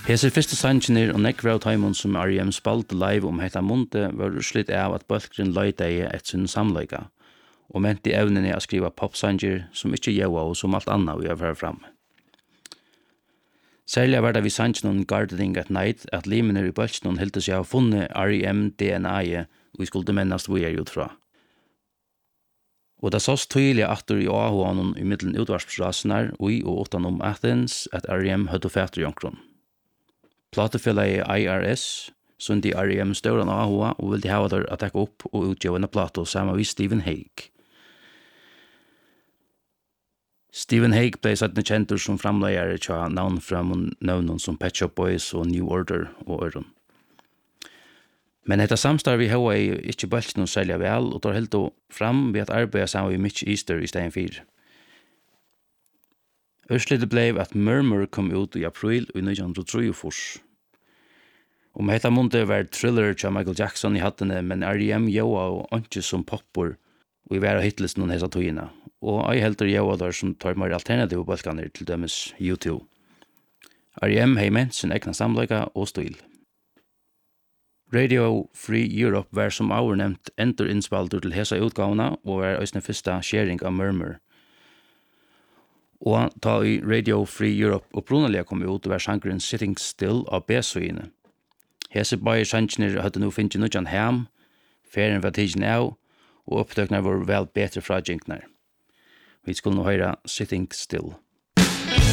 Hese første sannsynner og nekve av taimon som R.E.M. spalte live hetta munde var slitt av at bølgren løydeie et sin samleika, og mente evnene å skriva popsanger som ikke gjeva og som alt annet vi har vært fram. Særlig var det vi sannsynner Gardening at Night at limene i bølgren hilde seg av funnet R.E.M. DNA-et vi skulle mennast vi ut fra. Og det sås tydelig atter i AH-anen i middelen utvarsprasene og utenom Athens at R.E.M. hødde fætter i omkron. Platefellegi IRS sundi R.E.M. støren AH og ville hava der at takke opp og utgjøve en plato sammen med Stephen Hague. Stephen Hague ble satt kjentur som framleier tja navn fra navnen som Pet Shop Boys og New Order og øren. Men dette samstarv vi hava er ikke bølt noe særlig vel, og tar helt fram ved at arbeida sammen med Mitch Easter i stedet 4. Ørslidet ble at Murmur kom ut i april i 1943. Om hetta munde var Thriller til Michael Jackson i hattene, men R.E.M. gjøa og ikke som popper, og i væra hitlist noen hessa togina. Og jeg heldur gjøa der som tar mer alternative bølkaner til dømes U2. R.E.M. hei ment sin egna samleika og stil. Radio Free Europe var som avnevnt endur innspaldur til hesa utgavna og var eisne fyrsta sharing av Murmur. Og ta i Radio Free Europe opprunalega kom ut var sangren Sitting Still av B-søyene. Hese bare sangner hadde nu finnst nudjan ham, ferien var tidsen av, og opptøknar var vel betre fra jinknar. Vi skulle nå høyra Sitting Still.